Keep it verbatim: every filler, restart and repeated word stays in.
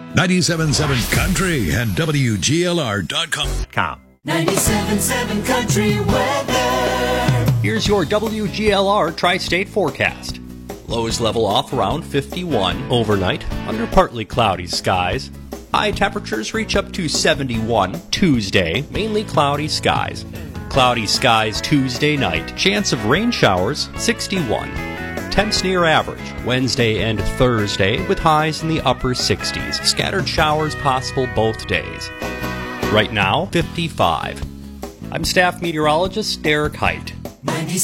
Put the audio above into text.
ninety-seven point seven Country and W G L R dot com. ninety-seven point seven Country weather. Here's your W G L R Tri-State forecast. Lows level off around fifty-one overnight, under partly cloudy skies. High temperatures reach up to seventy-one Tuesday, mainly cloudy skies. Cloudy skies Tuesday night, chance of rain showers sixty-one. Temps near average Wednesday and Thursday with highs in the upper sixties. Scattered showers possible both days. Right now, fifty-five. I'm staff meteorologist Derek Height.